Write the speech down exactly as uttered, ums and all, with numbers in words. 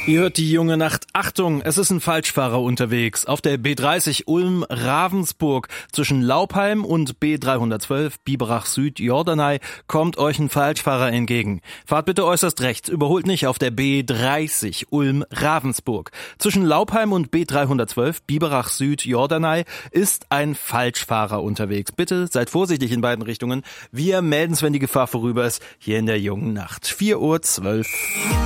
Ihr hört die junge Nacht. Achtung, es ist ein Falschfahrer unterwegs. Auf der B dreißig Ulm-Ravensburg zwischen Laupheim und B dreihundertzwölf Biberach Süd Jordanei kommt euch ein Falschfahrer entgegen. Fahrt bitte äußerst rechts, überholt nicht auf der B dreißig Ulm-Ravensburg. Zwischen Laupheim und B dreihundertzwölf Biberach Süd Jordanei ist ein Falschfahrer unterwegs. Bitte seid vorsichtig in beiden Richtungen. Wir melden's, wenn die Gefahr vorüber ist, hier in der jungen Nacht. vier Uhr zwölf.